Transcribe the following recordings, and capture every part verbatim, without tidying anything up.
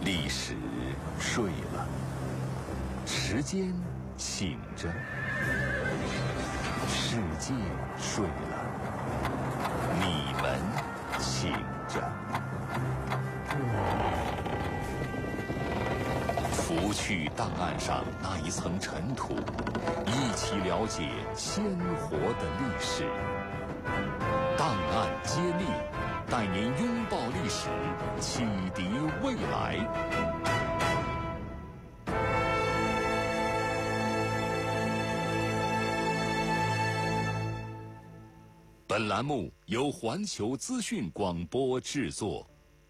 历史睡了，时间醒着，世界睡了，你们醒着。拂去档案上那一层尘土，一起了解鲜活的历史。档案揭秘，带您拥抱历史，启迪未来。本栏目由环球资讯广播制作。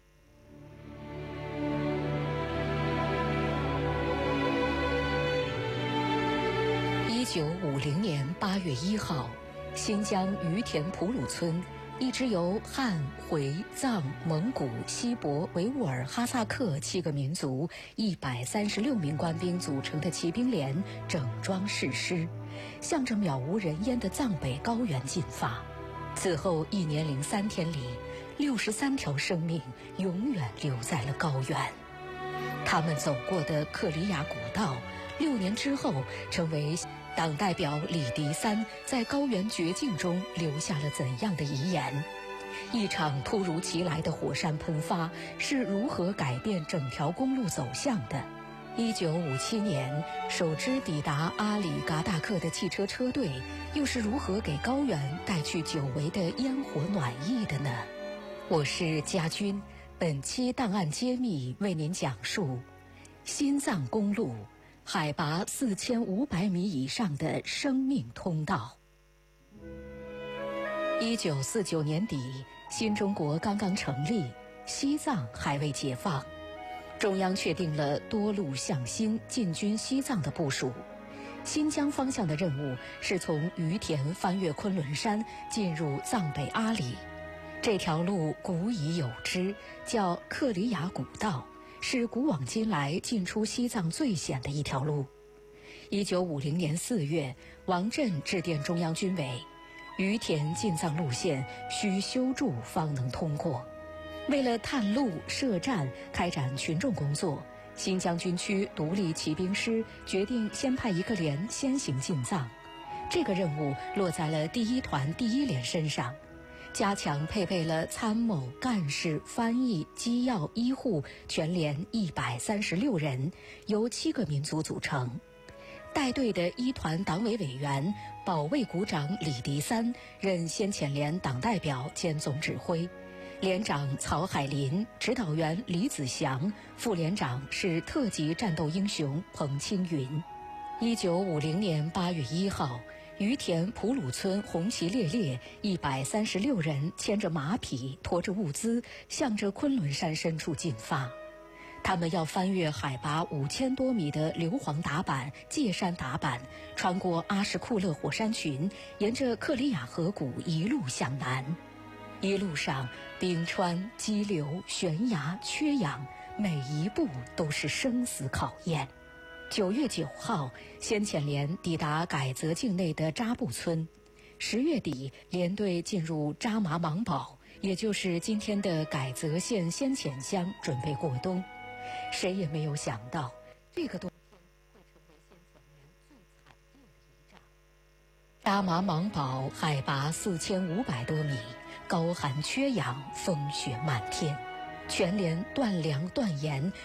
一九五零年八月一号，新疆于田普鲁村，一支由汉、回、藏、蒙古、锡伯、维吾尔、哈萨克七个民族一百三十六名官兵组成的骑兵连整装誓师，向着渺无人烟的藏北高原进发。此后一年零三天里，六十三条生命永远留在了高原。他们走过的克里雅古道，六年之后成为党代表李迪三在高原绝境中留下了怎样的遗言？一场突如其来的火山喷发是如何改变整条公路走向的？一九五七年，首支抵达阿里嘎达克的汽车车队又是如何给高原带去久违的烟火暖意的呢？我是佳君，本期档案揭秘为您讲述新藏公路海拔四千五百米以上的生命通道。一九四九年底，新中国刚刚成立，西藏还未解放，中央确定了多路向新进军西藏的部署。新疆方向的任务是从于田翻越昆仑山，进入藏北阿里。这条路古已有之，叫克里雅古道，是古往今来进出西藏最险的一条路。一九五零年四月，王震致电中央军委，于田进藏路线需修筑方能通过。为了探路设站开展群众工作，新疆军区独立骑兵师决定先派一个连先行进藏。这个任务落在了第一团第一连身上，加强配备了参谋、干事、翻译、机要、医护全连一百三十六人，由七个民族组成。带队的一团党委委员、保卫股长李迪三任先遣连党代表兼总指挥，连长曹海林，指导员李子祥，副连长是特级战斗英雄彭青云。一九五零年八月一号，于田普鲁村红旗猎猎，一百三十六人牵着马匹，驮着物资，向着昆仑山深处进发。他们要翻越海拔五千多米的硫磺达坂、界山达坂，穿过阿什库勒火山群，沿着克里雅河谷一路向南。一路上，冰川、激流、悬崖、缺氧，每一步都是生死考验。九月九号，先遣连抵达改则境内的扎布村。十月底，连队进入扎麻芒堡，也就是今天的改则县先遣乡，准备过冬。谁也没有想到，这个冬天会成为先遣连最惨烈的一仗。扎麻芒堡海拔四千五百多米，高寒缺氧，风雪漫天，全连断粮断盐，